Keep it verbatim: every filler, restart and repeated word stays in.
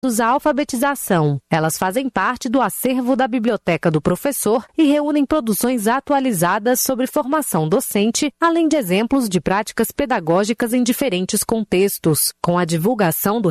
à alfabetização. Elas fazem parte do acervo da Biblioteca do Professor e reúnem produções atualizadas sobre formação docente, além de exemplos de práticas pedagógicas em diferentes contextos. Com a divulgação do